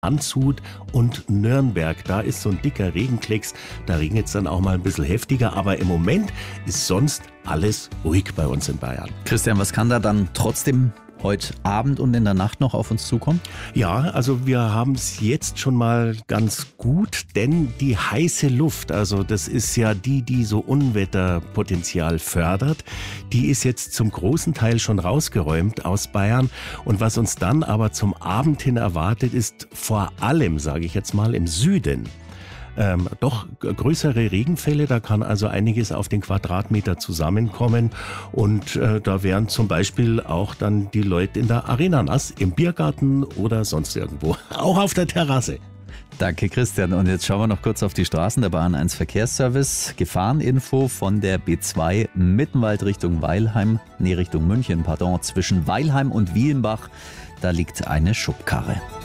Landshut und Nürnberg. Da ist so ein dicker Regenklecks, da regnet es dann auch mal ein bisschen heftiger, aber im Moment ist sonst alles ruhig bei uns in Bayern. Christian, was kann da dann trotzdem heute Abend und in der Nacht noch auf uns zukommen? Ja, also wir haben es jetzt schon mal ganz gut, denn die heiße Luft, also das ist ja die so Unwetterpotenzial fördert, die ist jetzt zum großen Teil schon rausgeräumt aus Bayern. Und was uns dann aber zum Abend hin erwartet, ist vor allem, sage ich jetzt mal, im Süden. Doch größere Regenfälle, da kann also einiges auf den Quadratmeter zusammenkommen und da wären zum Beispiel auch dann die Leute in der Arena nass, im Biergarten oder sonst irgendwo, auch auf der Terrasse. Danke, Christian. Und jetzt schauen wir noch kurz auf die Straßen der Bahn 1 Verkehrsservice. Gefahreninfo von der B2 Mittenwald Richtung Richtung München, zwischen Weilheim und Wielenbach. Da liegt eine Schubkarre.